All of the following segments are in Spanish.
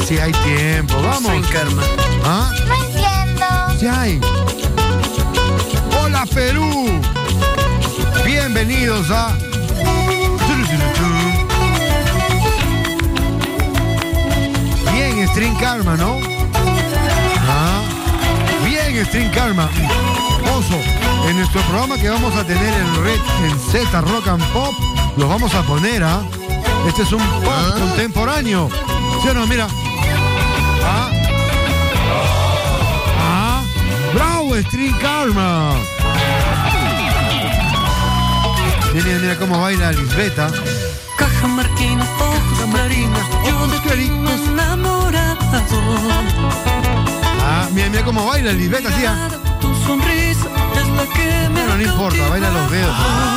Sí hay tiempo, vamos. Sin karma. ¿Ah? No entiendo. Sí hay. Hola Perú. Bienvenidos a... Bien, Stream Karma, ¿no? Ah. Bien, Stream Karma. Oso, en nuestro programa que vamos a tener en Z Rock and Pop, los vamos a poner, ¿ah? Este es un pop contemporáneo. ¿Sí o no? Mira. ¡Bravo, Stream Karma! Mira cómo baila Lisbeta. Cajamarquina, ojos clarinos, yo de ti enamorado. Mira cómo baila Lisbeta, tía. Tu sonrisa es la que me... Bueno, no importa, baila los dedos.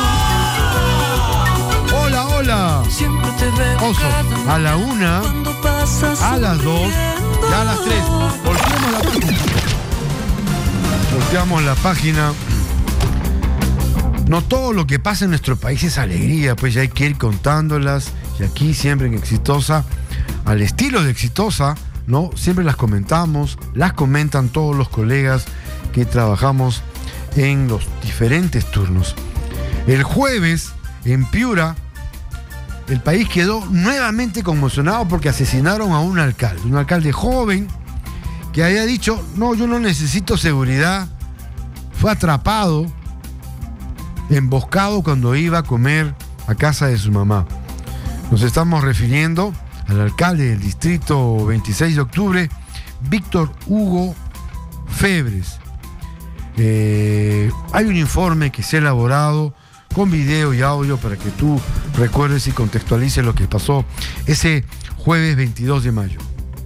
Hola, hola. Siempre te veo. Oso, a la 1, a las 2, ya a las 3. Volteamos la página. No todo lo que pasa en nuestro país es alegría, pues ya hay que ir contándolas. Y aquí siempre en Exitosa, al estilo de Exitosa, ¿no? Siempre las comentamos, las comentan todos los colegas que trabajamos en los diferentes turnos. El jueves, en Piura, el país quedó nuevamente conmocionado porque asesinaron a un alcalde joven que había dicho, no, yo no necesito seguridad. Fue atrapado, emboscado cuando iba a comer a casa de su mamá. Nos estamos refiriendo al alcalde del distrito 26 de octubre, Víctor Hugo Febres. Hay un informe que se ha elaborado con video y audio para que tú recuerdes y contextualices lo que pasó ese jueves 22 de mayo.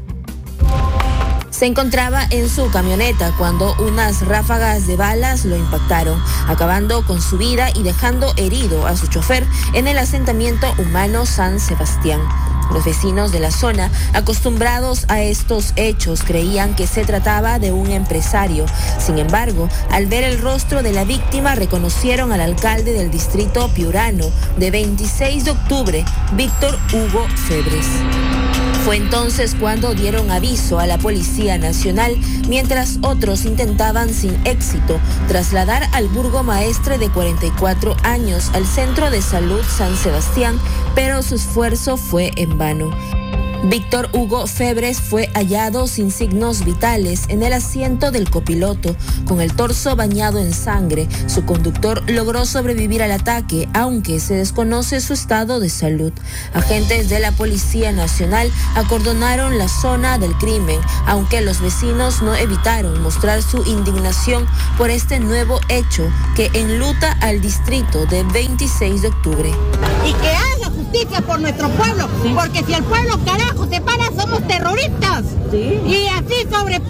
Se encontraba en su camioneta cuando unas ráfagas de balas lo impactaron, acabando con su vida y dejando herido a su chofer en el asentamiento humano San Sebastián. Los vecinos de la zona, acostumbrados a estos hechos, creían que se trataba de un empresario. Sin embargo, al ver el rostro de la víctima, reconocieron al alcalde del distrito piurano de 26 de octubre, Víctor Hugo Febres. Fue entonces cuando dieron aviso a la Policía Nacional, mientras otros intentaban sin éxito trasladar al burgomaestre de 44 años al Centro de Salud San Sebastián, pero su esfuerzo fue en vano. Víctor Hugo Febres fue hallado sin signos vitales en el asiento del copiloto, con el torso bañado en sangre. Su conductor logró sobrevivir al ataque, aunque se desconoce su estado de salud. Agentes de la Policía Nacional acordonaron la zona del crimen, aunque los vecinos no evitaron mostrar su indignación por este nuevo hecho que enluta al distrito de 26 de octubre. Y que haga justicia por nuestro pueblo, porque si el pueblo carajo se para, somos terroristas. ¿Sí? Y así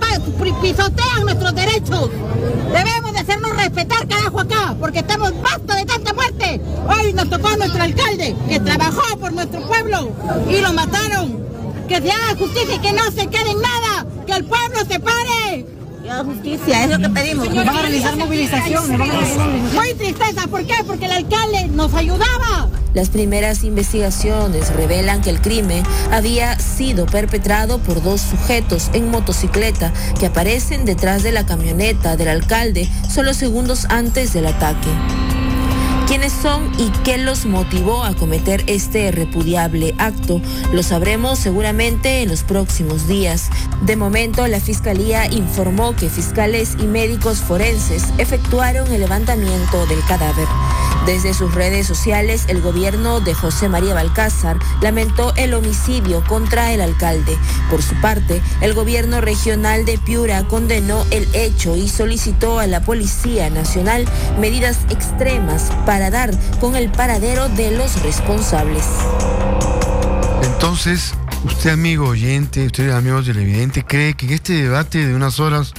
pisotean nuestros derechos. Debemos de hacernos respetar, carajo, acá, porque estamos basta de tanta muerte. Hoy nos tocó a nuestro alcalde, que trabajó por nuestro pueblo, y lo mataron. Que se haga justicia y que no se quede en nada, que el pueblo se pare. Justicia, es lo que pedimos. Van a realizar movilizaciones. Muy tristeza, ¿por qué? Porque el alcalde nos ayudaba. Las primeras investigaciones revelan que el crimen había sido perpetrado por dos sujetos en motocicleta que aparecen detrás de la camioneta del alcalde solo segundos antes del ataque. ¿Quiénes son y qué los motivó a cometer este repudiable acto? Lo sabremos seguramente en los próximos días. De momento, la Fiscalía informó que fiscales y médicos forenses efectuaron el levantamiento del cadáver. Desde sus redes sociales, el gobierno de José María Balcázar lamentó el homicidio contra el alcalde. Por su parte, el gobierno regional de Piura condenó el hecho y solicitó a la Policía Nacional medidas extremas para dar con el paradero de los responsables. Entonces, usted, amigo oyente, ustedes, amigos televidentes, ¿cree que en este debate de unas horas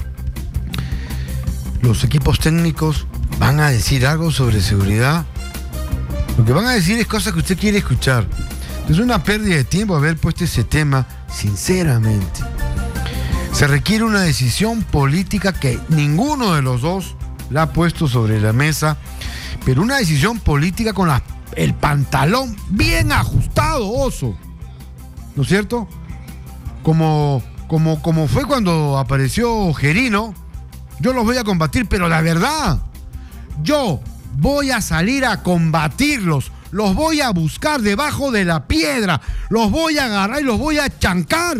los equipos técnicos van a decir algo sobre seguridad? Lo que van a decir es cosas que usted quiere escuchar. Es una pérdida de tiempo haber puesto ese tema, sinceramente. Se requiere una decisión política que ninguno de los dos la ha puesto sobre la mesa, pero una decisión política con el pantalón bien ajustado, Oso. ¿No es cierto? como fue cuando apareció Gerino, yo los voy a combatir, pero la verdad, yo voy a salir a combatirlos, los voy a buscar debajo de la piedra, los voy a agarrar y los voy a chancar.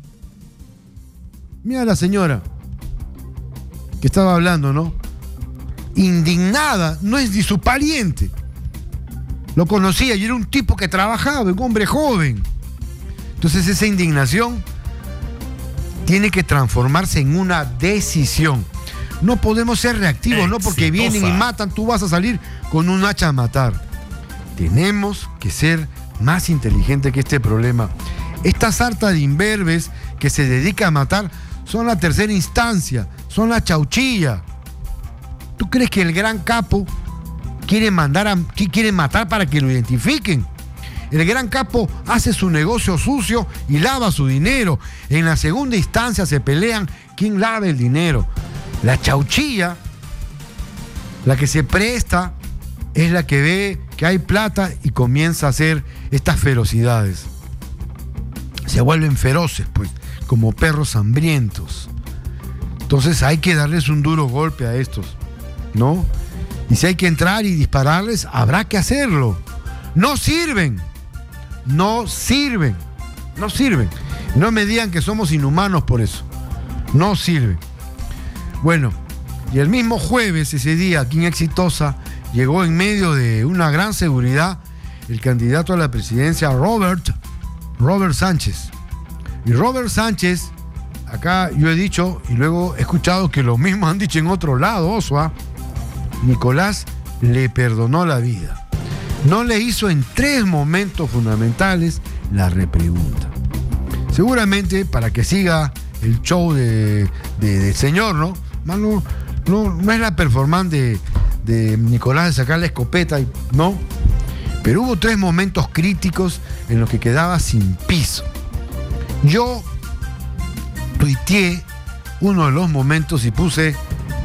Mira la señora que estaba hablando, ¿no? Indignada, no es ni su pariente. Lo conocía y era un tipo que trabajaba, un hombre joven. Entonces esa indignación tiene que transformarse en una decisión. No podemos ser reactivos, no porque vienen y matan, tú vas a salir con un hacha a matar. Tenemos que ser más inteligentes que este problema. Esta sarta de imberbes que se dedica a matar son la tercera instancia, son la chauchilla. ¿Tú crees que el gran capo quiere matar para que lo identifiquen? El gran capo hace su negocio sucio y lava su dinero. En la segunda instancia se pelean quién lava el dinero. La chauchilla, la que se presta, es la que ve que hay plata y comienza a hacer estas ferocidades. Se vuelven feroces, pues, como perros hambrientos. Entonces hay que darles un duro golpe a estos, ¿no? Y si hay que entrar y dispararles, habrá que hacerlo. No sirven. No sirven. No sirven. No me digan que somos inhumanos por eso. No sirven. Bueno, y el mismo jueves, ese día, aquí en Exitosa, llegó en medio de una gran seguridad el candidato a la presidencia, Robert Sánchez. Y Robert Sánchez, acá yo he dicho, y luego he escuchado que lo mismo han dicho en otro lado, Osua, Nicolás le perdonó la vida. No le hizo en 3 momentos fundamentales la repregunta. Seguramente para que siga el show del señor, ¿no? No es la performance de Nicolás de sacar la escopeta, ¿no? Pero hubo 3 momentos críticos en los que quedaba sin piso. Yo tuiteé uno de los momentos y puse...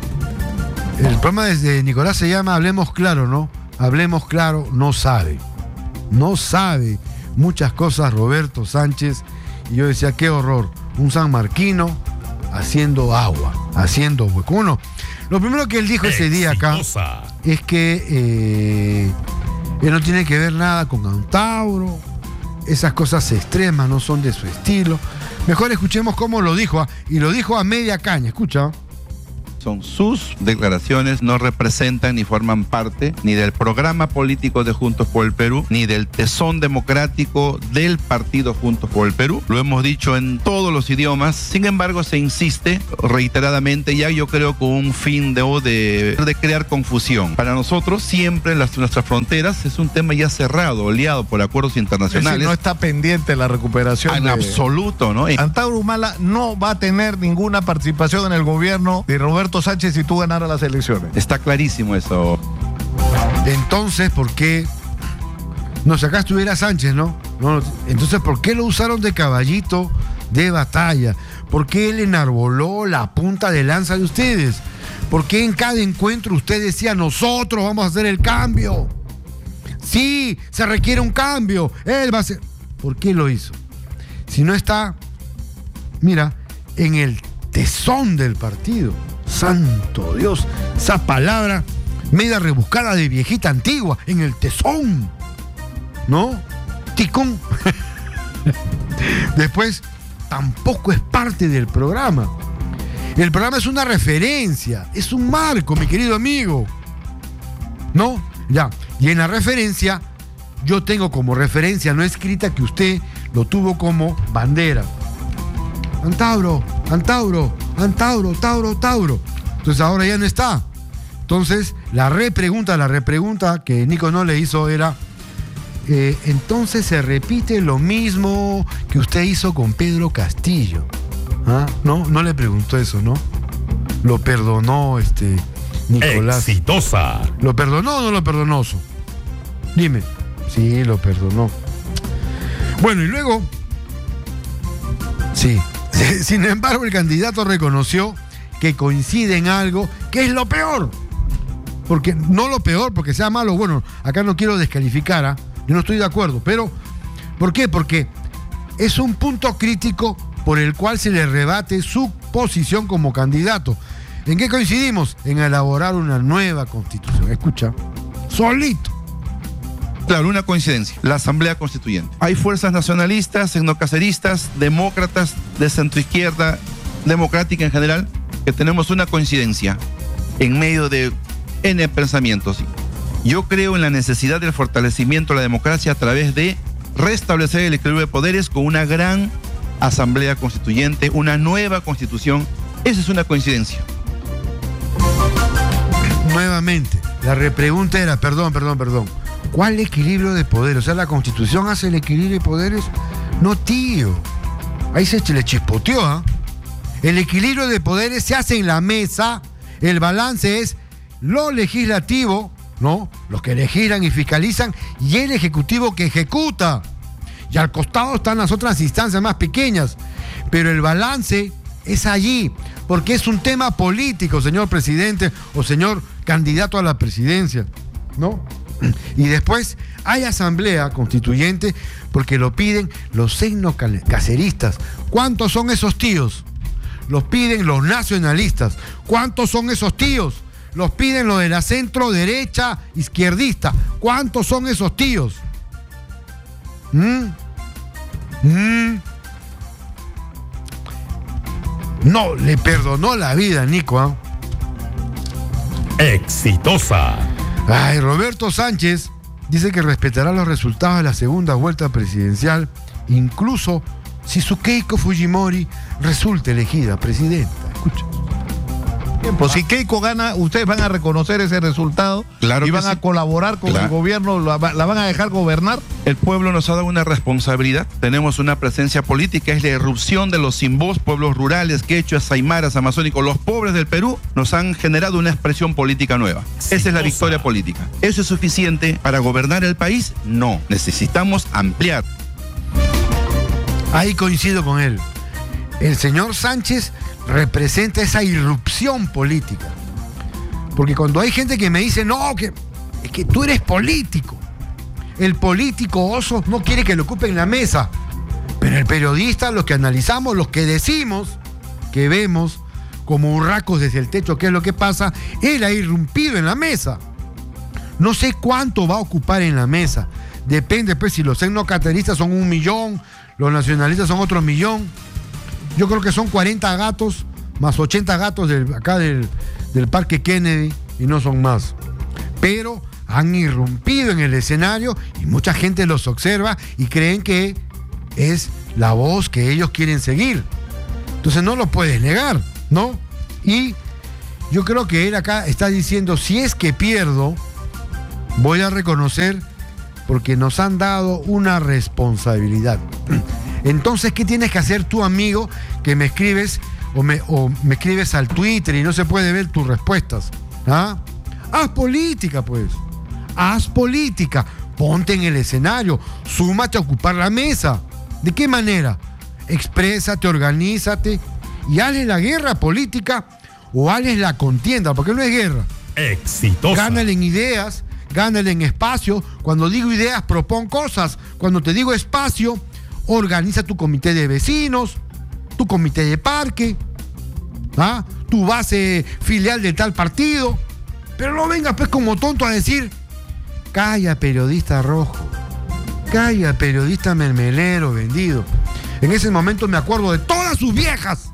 El programa de Nicolás se llama Hablemos Claro, ¿no? Hablemos Claro, no sabe. No sabe muchas cosas Roberto Sánchez. Y yo decía, qué horror. Un sanmarquino haciendo agua, haciendo hueco. Uno, lo primero que él dijo ese día acá es que él no tiene que ver nada con Antauro. Esas cosas extremas no son de su estilo. Mejor escuchemos cómo lo dijo. Y lo dijo a media caña. Escucha. Son sus declaraciones, no representan ni forman parte ni del programa político de Juntos por el Perú, ni del tesón democrático del partido Juntos por el Perú. Lo hemos dicho en todos los idiomas, sin embargo se insiste reiteradamente, ya yo creo con un fin de crear confusión. Para nosotros siempre nuestras fronteras es un tema ya cerrado, oleado por acuerdos internacionales. Es decir, no está pendiente la recuperación. En absoluto, ¿no? Antauro Humala no va a tener ninguna participación en el gobierno de Roberto Sánchez si tú ganaras las elecciones. Está clarísimo eso. Entonces, ¿por qué? No, si acá estuviera Sánchez, ¿no? Entonces, ¿por qué lo usaron de caballito de batalla? ¿Por qué él enarboló la punta de lanza de ustedes? ¿Por qué en cada encuentro usted decía, nosotros vamos a hacer el cambio? Sí, se requiere un cambio. Él va a hacer... ¿Por qué lo hizo? Si no está, mira, en el tesón del partido. Santo Dios, esa palabra media rebuscada de viejita antigua, en el tesón, ¿no? Ticón. Después, tampoco es parte del programa. El programa es una referencia, es un marco, mi querido amigo, ¿no? Ya, y en la referencia, yo tengo como referencia no escrita que usted lo tuvo como bandera. Antauro, Antauro, Antauro, Tauro, Tauro. Entonces ahora ya no está. Entonces la repregunta que Nico no le hizo era, entonces se repite lo mismo que usted hizo con Pedro Castillo. ¿Ah? No le preguntó eso, ¿no? Lo perdonó Nicolás. Exitosa. ¿Lo perdonó o no lo perdonó? Dime. Sí, lo perdonó. Bueno, y luego, sí. Sin embargo, el candidato reconoció que coincide en algo que es lo peor. Porque no lo peor, porque sea malo. Bueno, acá no quiero descalificar, ¿ah? Yo no estoy de acuerdo. Pero, ¿por qué? Porque es un punto crítico por el cual se le rebate su posición como candidato. ¿En qué coincidimos? En elaborar una nueva constitución. Escucha, solito. Claro, una coincidencia. La Asamblea Constituyente. Hay fuerzas nacionalistas, etnocaceristas, demócratas, de centroizquierda, democrática en general, que tenemos una coincidencia en medio de N pensamientos. Yo creo en la necesidad del fortalecimiento de la democracia a través de restablecer el equilibrio de poderes con una gran Asamblea Constituyente, una nueva constitución. Esa es una coincidencia. Nuevamente, la repregunta era, perdón. ¿Cuál equilibrio de poderes? O sea, ¿la Constitución hace el equilibrio de poderes? No, tío. Ahí se le chispoteó, ¿ah? El equilibrio de poderes se hace en la mesa. El balance es lo legislativo, ¿no? Los que legislan y fiscalizan, y el ejecutivo que ejecuta. Y al costado están las otras instancias más pequeñas. Pero el balance es allí, porque es un tema político, señor presidente o señor candidato a la presidencia, ¿no? Y después hay asamblea constituyente porque lo piden los etnocaceristas. ¿Cuántos son esos tíos? Los piden los nacionalistas. ¿Cuántos son esos tíos? Los piden los de la centro derecha izquierdista. ¿Cuántos son esos tíos? No, le perdonó la vida, Nico, ¿eh? Exitosa. Ay, Roberto Sánchez dice que respetará los resultados de la segunda vuelta presidencial, incluso si su Keiko Fujimori resulte elegida presidenta. Escucha. Bien, pues si Keiko gana, ustedes van a reconocer ese resultado, claro, y van sí a colaborar con el gobierno, la van a dejar gobernar. El pueblo nos ha dado una responsabilidad. Tenemos una presencia política, es la irrupción de los sin voz, pueblos rurales, quechuas, aymaras, amazónicos, los pobres del Perú, nos han generado una expresión política nueva. Esa es la victoria política. ¿Eso es suficiente para gobernar el país? No, necesitamos ampliar. Ahí coincido con él. El señor Sánchez representa esa irrupción política. Porque cuando hay gente que me dice, no, es que tú eres político. El político oso no quiere que le ocupen la mesa. Pero el periodista, los que analizamos, los que decimos, que vemos como hurracos desde el techo qué es lo que pasa, él ha irrumpido en la mesa. No sé cuánto va a ocupar en la mesa. Depende, pues, si los etnocaceristas son 1 millón, los nacionalistas son otro 1 millón. Yo creo que son 40 gatos más 80 gatos del Parque Kennedy y no son más. Pero han irrumpido en el escenario y mucha gente los observa y creen que es la voz que ellos quieren seguir. Entonces no lo puedes negar, ¿no? Y yo creo que él acá está diciendo, si es que pierdo, voy a reconocer porque nos han dado una responsabilidad. Entonces, ¿qué tienes que hacer tú, amigo, que me escribes o me escribes al Twitter y no se puede ver tus respuestas? ¿Ah? Haz política, pues. Haz política. Ponte en el escenario. Súmate a ocupar la mesa. ¿De qué manera? Exprésate, organízate y hazle la guerra política o hazle la contienda, porque no es guerra. Exitosa. Gánale en ideas, gánale en espacio. Cuando digo ideas, propon cosas. Cuando te digo espacio, organiza tu comité de vecinos, tu comité de parque, ¿ah? Tu base filial de tal partido. Pero no vengas pues como tonto a decir, calla periodista rojo, calla periodista mermelero vendido. En ese momento me acuerdo de todas sus viejas.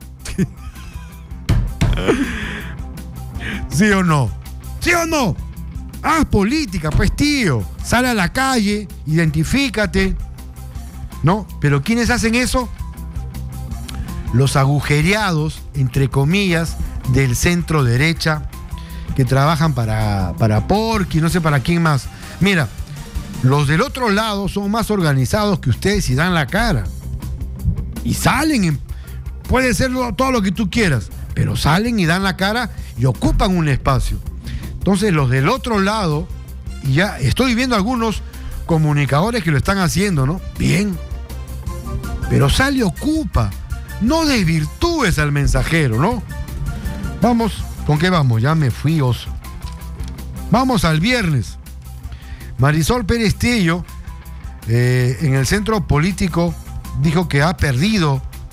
¿Sí o no? ¿Sí o no? Haz política, pues, tío. Sal a la calle, identifícate. ¿No? Pero ¿quiénes hacen eso? Los agujereados, entre comillas, del centro derecha, que trabajan para Porky, no sé para quién más. Mira, los del otro lado son más organizados que ustedes y dan la cara. Y salen, puede ser todo lo que tú quieras, pero salen y dan la cara y ocupan un espacio. Entonces los del otro lado, y ya estoy viendo algunos comunicadores que lo están haciendo, ¿no? Bien. Pero sale y ocupa. No desvirtúes al mensajero, ¿no? Vamos, ¿con qué vamos? Ya me fui, oso. Vamos al viernes. Marisol Pérez Tello, en el centro político, dijo que ha perdido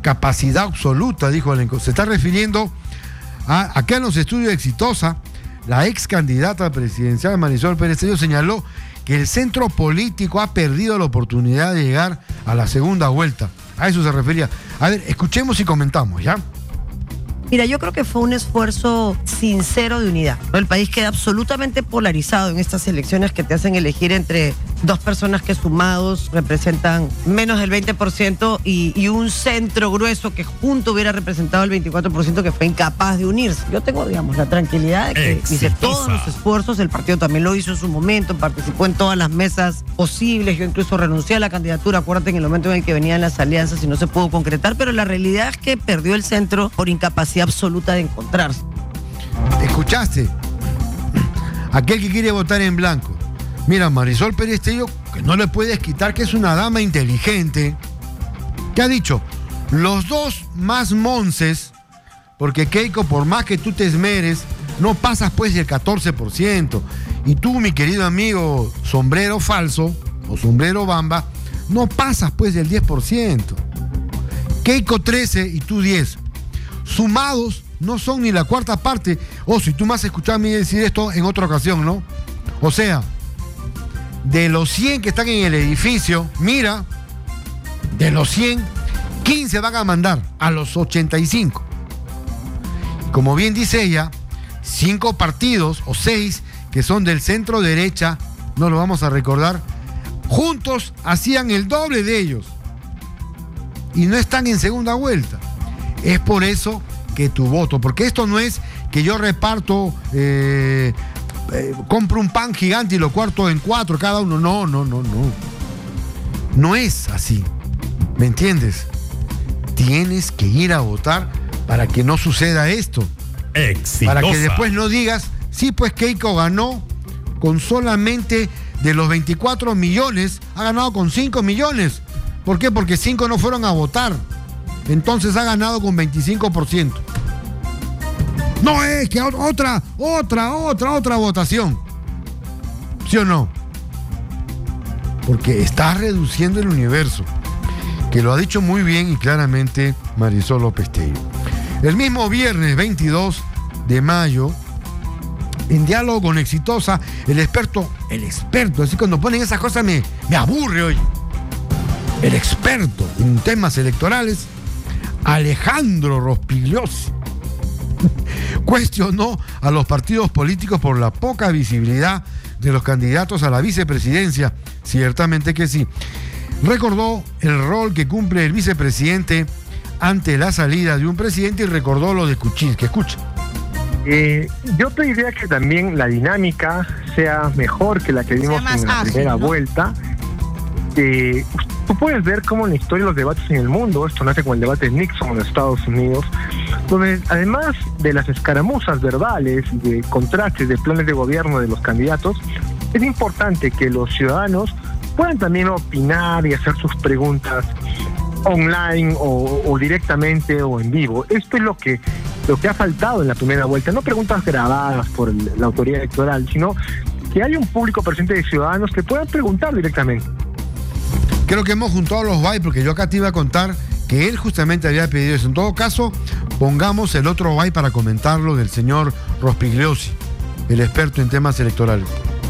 capacidad absoluta, dijo el encuestador. Se está refiriendo a acá en los estudios de Exitosa, la ex candidata presidencial Marisol Pérez Tello señaló que el centro político ha perdido la oportunidad de llegar a la segunda vuelta. A eso se refería. A ver, escuchemos y comentamos, ¿ya? Mira, yo creo que fue un esfuerzo sincero de unidad, ¿no? El país queda absolutamente polarizado en estas elecciones que te hacen elegir entre dos personas que sumados representan menos del 20% y un centro grueso que junto hubiera representado el 24% que fue incapaz de unirse. Yo tengo, digamos, la tranquilidad de que hice todos los esfuerzos, el partido también lo hizo en su momento, participó en todas las mesas posibles, yo incluso renuncié a la candidatura, acuérdate en el momento en el que venían las alianzas y no se pudo concretar, pero la realidad es que perdió el centro por incapacidad absoluta de encontrarse. ¿Escuchaste? Aquel que quiere votar en blanco. Mira, Marisol Pérez Tello, que no le puedes quitar que es una dama inteligente, que ha dicho, los dos más monces, porque Keiko, por más que tú te esmeres, no pasas pues del 14%. Y tú, mi querido amigo sombrero falso, o sombrero bamba, no pasas pues del 10%. Keiko 13 y tú 10. Sumados no son ni la cuarta parte. Si tú me has escuchado a mí decir esto en otra ocasión, ¿no? O sea, de los 100 que están en el edificio, mira, de los 100, 15 van a mandar a los 85. Como bien dice ella, 5 partidos o 6 que son del centro derecha, no lo vamos a recordar, juntos hacían el doble de ellos y no están en segunda vuelta. Es por eso que tu voto, porque esto no es que yo reparto, compro un pan gigante y lo cuarto en 4 cada uno. No. No es así. ¿Me entiendes? Tienes que ir a votar para que no suceda esto. Exitosa. Para que después no digas, sí, pues Keiko ganó con solamente de los 24 millones, ha ganado con 5 millones. ¿Por qué? Porque 5 no fueron a votar. Entonces ha ganado con 25%. No es que otra votación. ¿Sí o no? Porque está reduciendo el universo, que lo ha dicho muy bien y claramente Marisol López Tello. El mismo viernes 22 de mayo, en diálogo con Exitosa, el experto, así cuando ponen esas cosas me aburre hoy. El experto en temas electorales, Alejandro Rospigliosi, cuestionó a los partidos políticos por la poca visibilidad de los candidatos a la vicepresidencia. Ciertamente que sí. Recordó el rol que cumple el vicepresidente ante la salida de un presidente y recordó lo de Kuczynski. Escucha. Yo pediría que también la dinámica sea mejor que la que vimos en la primera vuelta. Tú puedes ver cómo en la historia de los debates en el mundo, esto nace con el debate de Nixon en los Estados Unidos, donde además de las escaramuzas verbales y de contrastes de planes de gobierno de los candidatos, es importante que los ciudadanos puedan también opinar y hacer sus preguntas online o directamente o en vivo. Esto es lo que ha faltado en la primera vuelta, no preguntas grabadas por la autoridad electoral, sino que haya un público presente de ciudadanos que puedan preguntar directamente. Creo que hemos juntado los bytes, porque yo acá te iba a contar que él justamente había pedido eso. En todo caso, pongamos el otro byte para comentarlo del señor Rospigliosi, el experto en temas electorales.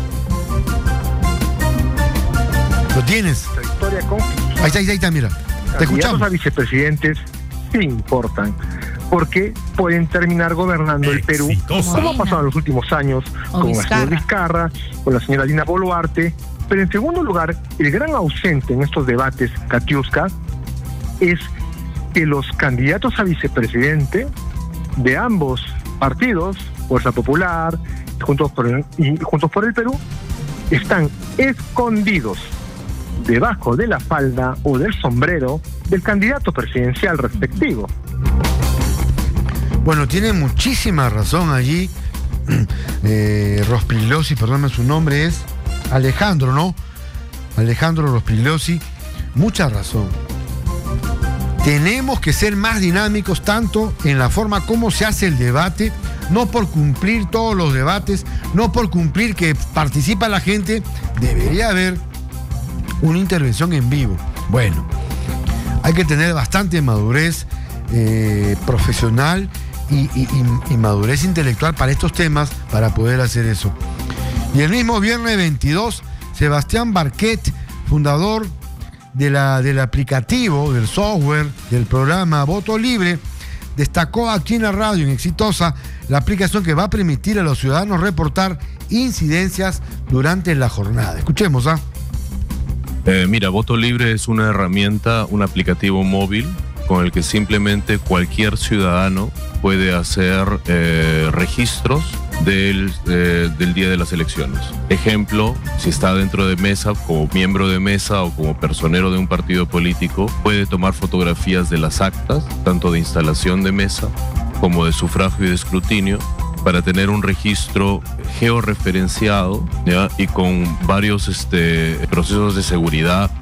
¿Lo tienes? La historia con... Ahí está, mira. Te escuchamos. Candidatos a vicepresidentes sí importan, porque pueden terminar gobernando el Perú, como ha pasado en los últimos años, con la señora Vizcarra, con la señora Dina Boluarte. Pero en segundo lugar, el gran ausente en estos debates, Katiuska, es que los candidatos a vicepresidente de ambos partidos, Fuerza Popular y Juntos por el Perú, están escondidos debajo de la falda o del sombrero del candidato presidencial respectivo. Bueno, tiene muchísima razón allí Rospigliosi, perdóname, su nombre es Alejandro, ¿no? Alejandro Rospigliosi, mucha razón. Tenemos que ser más dinámicos tanto en la forma como se hace el debate, no por cumplir todos los debates, no por cumplir que participa la gente, debería haber una intervención en vivo. Bueno, Hay que tener bastante madurez profesional y madurez intelectual para estos temas para poder hacer eso. Y el mismo viernes 22, Sebastián Barquet, fundador del aplicativo, del software, del programa Voto Libre, destacó aquí en la radio, en Exitosa, la aplicación que va a permitir a los ciudadanos reportar incidencias durante la jornada. Escuchemos, Mira, Voto Libre es una herramienta, un aplicativo móvil con el que simplemente cualquier ciudadano puede hacer registros del día de las elecciones. Ejemplo, si está dentro de mesa, como miembro de mesa o como personero de un partido político, puede tomar fotografías de las actas, tanto de instalación de mesa como de sufragio y de escrutinio, para tener un registro georreferenciado, ¿ya? Y con varios procesos de seguridad.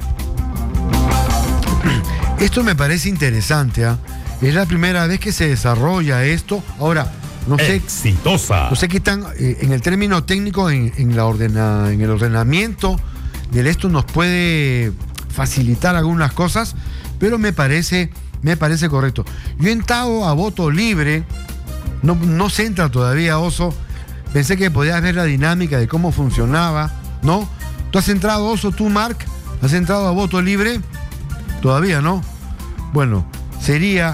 Esto me parece interesante, Es la primera vez que se desarrolla esto. Ahora, no sé. Exitosa. No sé qué están en el término técnico, en el ordenamiento de esto nos puede facilitar algunas cosas, pero me parece correcto. Yo he entrado a Voto Libre, no se entra todavía, Oso. Pensé que podías ver la dinámica de cómo funcionaba, ¿no? ¿Tú has entrado, Oso, tú, Marc? ¿Has entrado a Voto Libre? Todavía, ¿no? Bueno, sería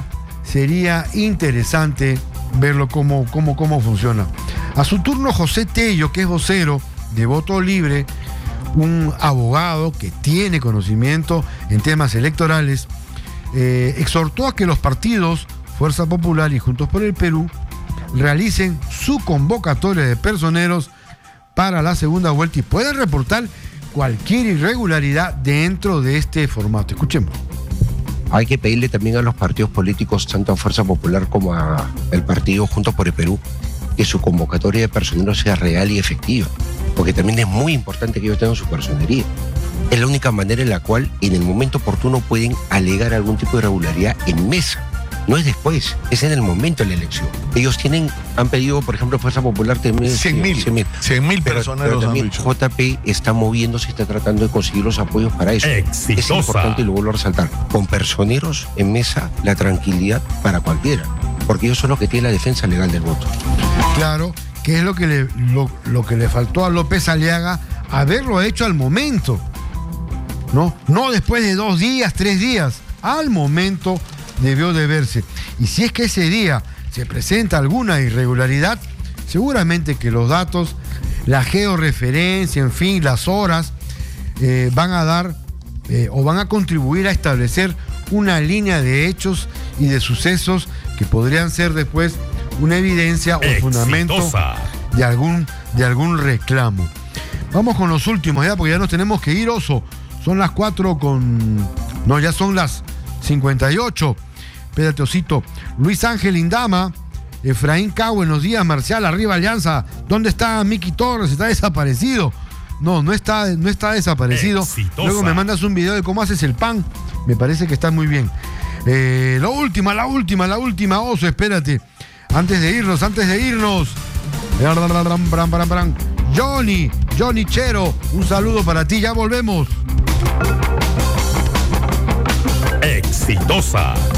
interesante verlo cómo funciona. A su turno, José Tello, que es vocero de Voto Libre, un abogado que tiene conocimiento en temas electorales, exhortó a que los partidos Fuerza Popular y Juntos por el Perú realicen su convocatoria de personeros para la segunda vuelta y puedan reportar cualquier irregularidad dentro de este formato. Escuchemos. Hay que pedirle también a los partidos políticos, tanto a Fuerza Popular como al partido Juntos por el Perú, que su convocatoria de personeros sea real y efectiva, porque también es muy importante que ellos tengan su personería. Es la única manera en la cual en el momento oportuno pueden alegar algún tipo de irregularidad en mesa. No es después, es en el momento de la elección. Ellos han pedido, por ejemplo, Fuerza Popular 100.000 personeros. Pero también JP está moviéndose, está tratando de conseguir los apoyos para eso. Exitosa. Es importante, y lo vuelvo a resaltar, con personeros en mesa, la tranquilidad para cualquiera, porque ellos son los que tienen la defensa legal del voto. Claro, que es lo que le faltó a López Aliaga, haberlo hecho al momento, no después de 2 días, 3 días, al momento debió de verse. Y si es que ese día se presenta alguna irregularidad, seguramente que los datos, la georreferencia, en fin, las horas, van a dar o van a contribuir a establecer una línea de hechos y de sucesos que podrían ser después una evidencia o fundamento de algún reclamo. Vamos con los últimos ya, porque ya nos tenemos que ir, Oso. Son las 4:00. No, ya son las 58. Espérate, Osito. Luis Ángel Indama, Efraín Cao, buenos días, Marcial, arriba Alianza. ¿Dónde está Miki Torres? ¿Está desaparecido? No está desaparecido. Exitosa. Luego me mandas un video de cómo haces el pan. Me parece que está muy bien. La última, Oso, espérate. Antes de irnos. Johnny Chero, un saludo para ti, ya volvemos. Exitosa.